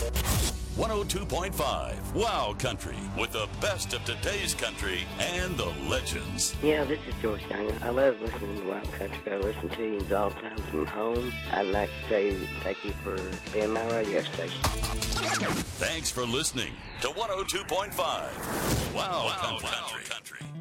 102.5 Wow Country, with the best of today's country and the legends. Yeah, this is George Young. I love listening to Wild Country. I listen to you all the time from home. I'd like to say thank you for being my radio station. Thanks for listening to 102.5 Wow Country.